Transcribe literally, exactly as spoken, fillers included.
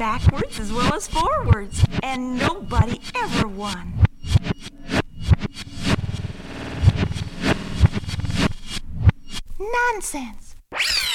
backwards as well as forwards, and nobody ever won. Nonsense.